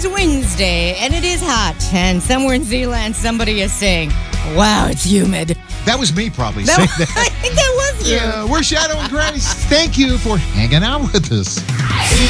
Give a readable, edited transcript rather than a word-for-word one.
is Wednesday, and it is hot. And somewhere in Zealand, somebody is saying, wow, it's humid. That was me probably saying that. I think that was you. Yeah, we're Shadow and Grace. Thank you for hanging out with us.